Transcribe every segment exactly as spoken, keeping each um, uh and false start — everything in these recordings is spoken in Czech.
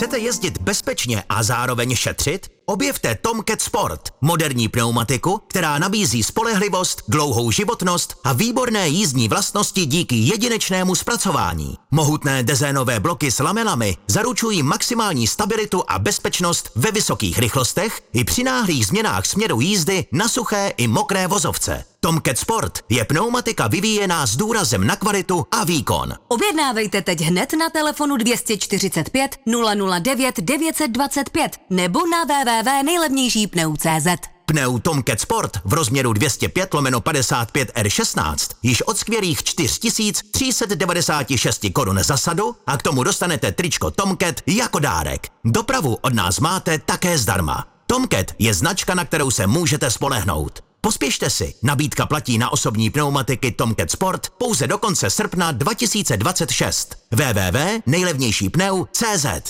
Chcete jezdit bezpečně a zároveň šetřit? Objevte Tomcat Sport, moderní pneumatiku, která nabízí spolehlivost, dlouhou životnost a výborné jízdní vlastnosti díky jedinečnému zpracování. Mohutné dezénové bloky s lamelami zaručují maximální stabilitu a bezpečnost ve vysokých rychlostech i při náhlých změnách směru jízdy na suché i mokré vozovce. Tomcat Sport je pneumatika vyvíjená s důrazem na kvalitu a výkon. Objednávejte teď hned na telefonu dvě stě čtyřicet pět nula nula devět devět dva pět nebo na w w w tečka nejlevnější pneu tečka cé zet. Pneu Tomcat Sport v rozměru dvě stě pět lomeno padesát pět R šestnáct již od skvělých čtyři tisíce tři sta devadesát šest korun za sadu a k tomu dostanete tričko Tomcat jako dárek. Dopravu od nás máte také zdarma. Tomcat je značka, na kterou se můžete spolehnout. Pospěšte si, nabídka platí na osobní pneumatiky Tomcat Sport pouze do konce srpna dva tisíce dvacet šest. w w w tečka nejlevnější pneu tečka cé zet.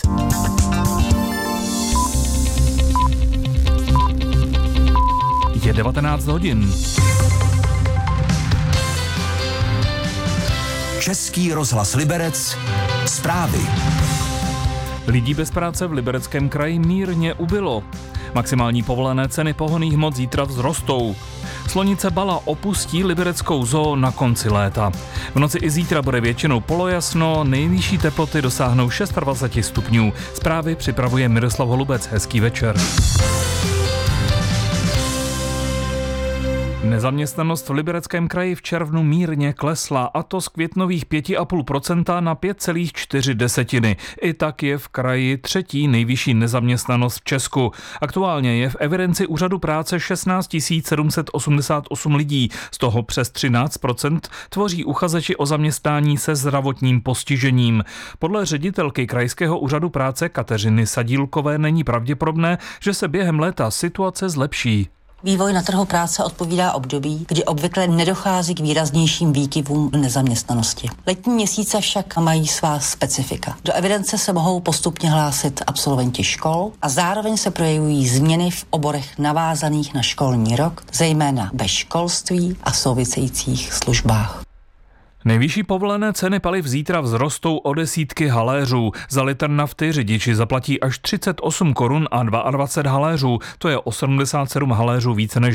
Je devatenáct hodin. Český rozhlas Liberec. Zprávy. Lidí bez práce v Libereckém kraji mírně ubylo. Maximální povolené ceny pohonných hmot zítra vzrostou. Slonice Bala opustí libereckou zoo na konci léta. V noci i zítra bude většinou polojasno, nejvyšší teploty dosáhnou dvacet šest stupňů. Zprávy připravuje Miroslav Holubec. Hezký večer. Nezaměstnanost v Libereckém kraji v červnu mírně klesla, a to z květnových pět celá pět procenta na pět celá čtyři desetiny. I tak je v kraji třetí nejvyšší nezaměstnanost v Česku. Aktuálně je v evidenci úřadu práce šestnáct tisíc sedm set osmdesát osm lidí, z toho přes třináct procent tvoří uchazeči o zaměstnání se zdravotním postižením. Podle ředitelky krajského úřadu práce Kateřiny Sadílkové není pravděpodobné, že se během léta situace zlepší. Vývoj na trhu práce odpovídá období, kdy obvykle nedochází k výraznějším výkyvům nezaměstnanosti. Letní měsíce však mají svá specifika. Do evidence se mohou postupně hlásit absolventi škol a zároveň se projevují změny v oborech navázaných na školní rok, zejména ve školství a souvisejících službách. Nejvyšší povolené ceny paliv zítra vzrostou o desítky haléřů. Za litr nafty řidiči zaplatí až třicet osm korun a dvacet dva haléřů. To je o sedmdesát sedm haléřů více než